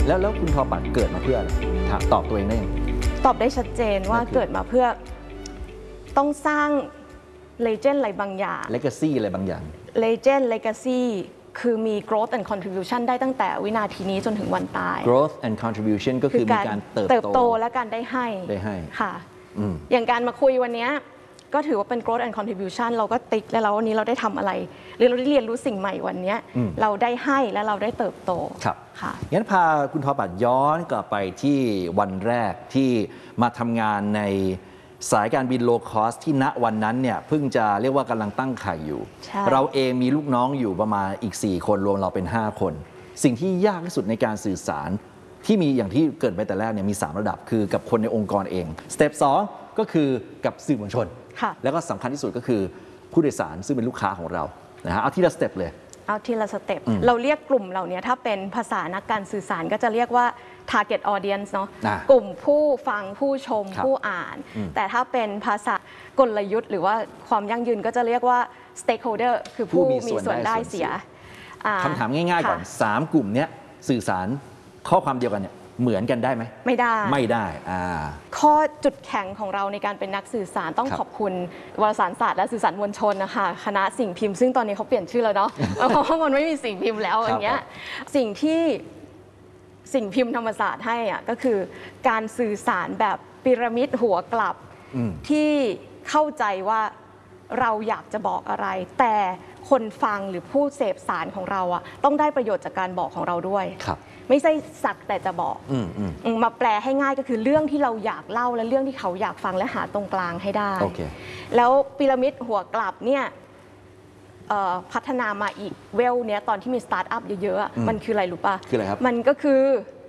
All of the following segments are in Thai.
แล้วคุณทอปัดเกิดมาเพื่ออะไรตอบตัวเองได้ยังตอบได้ชัดเจนว่าเกิดมาเพื่อต้องสร้างเลเจนด์อะไรบางอย่าง legacy อะไรบางอย่าง legend legacy คือมี growth and contribution ได้ตั้งแต่วินาทีนี้จนถึงวันตาย growth and contribution ก็คือมีการเติบโตและการได้ให้ค่ะ อย่างการมาคุยวันนี้ก็ถือว่าเป็น growth and contribution เราก็ติ๊กแล้ววันนี้เราได้ทำอะไรหรือเราได้เรียนรู้สิ่งใหม่วันนี้เราได้ให้และเราได้เติบโตครับค่ะงั้นพาคุณทอปัดย้อนกลับไปที่วันแรกที่มาทำงานในสายการบินโลคอสที่ณวันนั้นเนี่ยเพิ่งจะเรียกว่ากำลังตั้งไข่อยู่เราเองมีลูกน้องอยู่ประมาณอีก4คนรวมเราเป็น5คนสิ่งที่ยากที่สุดในการสื่อสารที่มีอย่างที่เกิดไปแต่แรกเนี่ยมี3ระดับคือกับคนในองค์กรเองสเต็ป2ก็คือกับสื่อมวลชนแล้วก็สำคัญที่สุดก็คือผู้โดยสารซึ่งเป็นลูกค้าของเรานะฮะเอาทีละสเต็ปเลยเอาทีละสเต็ปเราเรียกกลุ่มเหล่านี้ถ้าเป็นภาษานักการสื่อสารก็จะเรียกว่า target audience เนาะกลุ่มผู้ฟังผู้ชมผู้อ่านแต่ถ้าเป็นภาษากลยุทธ์หรือว่าความยั่งยืนก็จะเรียกว่า stakeholder คือผู้มีส่วนได้เสียคำถามง่ายๆก่อน3กลุ่มนี้สื่อสารข้อความเดียวกันเนี่ยเหมือนกันได้ไหมไม่ได้ข้อจุดแข็งของเราในการเป็นนักสื่อสารต้องขอบคุณวารสารศาสตร์และสื่อสารมวลชนนะคะคณะสิ่งพิมพ์ซึ่งตอนนี้เขาเปลี่ยนชื่อแล้วเนาะเพราะว่ามันไม่มีสิ่งพิมพ์แล้วอย่างเงี้ยสิ่งที่สิ่งพิมพ์ธรรมศาสตร์ให้อ่ะก็คือการสื่อสารแบบพีระมิดหัวกลับที่เข้าใจว่าเราอยากจะบอกอะไรแต่คนฟังหรือผู้เสพสารของเราอ่ะต้องได้ประโยชน์จากการบอกของเราด้วยไม่ใช่สักแต่จะบอกมาแปลให้ง่ายก็คือเรื่องที่เราอยากเล่าและเรื่องที่เขาอยากฟังและหาตรงกลางให้ได้แล้วพีระมิดหัวกลับเนี่ยพัฒนามาอีกเวลเนี้ยตอนที่มีสตาร์ทอัพเยอะๆมันคืออะไรรู้ป่ะคืออะไรครับมันก็คือ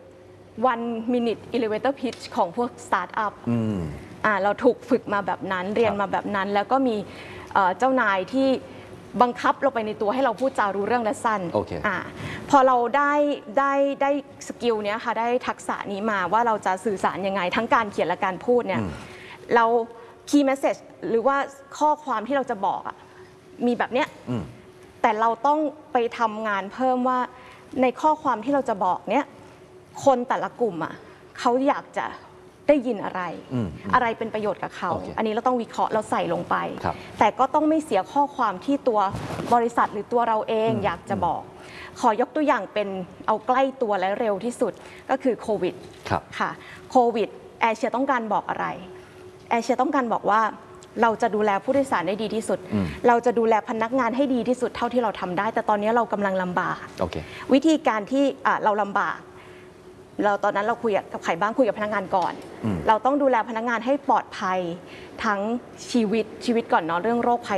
one minute elevator pitch ของพวกสตาร์ทอัพเราถูกฝึกมาแบบนั้นเรียนมาแบบนั้นแล้วก็มีเจ้านายที่บังคับเราไปในตัวให้เราพูดจารู้เรื่องและสั้นพอเราได้สกิลเนี้ยค่ะได้ทักษะนี้มาว่าเราจะสื่อสารยังไงทั้งการเขียนและการพูดเนี่ยเรา key message หรือว่าข้อความที่เราจะบอกมีแบบเนี้ยแต่เราต้องไปทำงานเพิ่มว่าในข้อความที่เราจะบอกเนี้ยคนแต่ละกลุ่มเขาอยากจะได้ยินอะไรเป็นประโยชน์กับเขาอันนี้เราต้องวิเคราะห์เราใส่ลงไปแต่ก็ต้องไม่เสียข้อความที่ตัวบริษัทหรือตัวเราเองอยากจะบอกขอยกตัวอย่างเป็นเอาใกล้ตัวและเร็วที่สุดก็คือโควิดค่ะโควิดแอร์เชียต้องการบอกอะไรแอร์เชียต้องการบอกว่าเราจะดูแลผู้โดยสารได้ดีที่สุดเราจะดูแลพนักงานให้ดีที่สุดเท่าที่เราทำได้แต่ตอนนี้เรากำลังลำบากวิธีการที่เราลำบากเราตอนนั้นเราคุยกับใครบ้างคุยกับพนักงานก่อนเราต้องดูแลพนักงานให้ปลอดภัยทั้งชีวิตก่อนเนาะเรื่องโรคภัย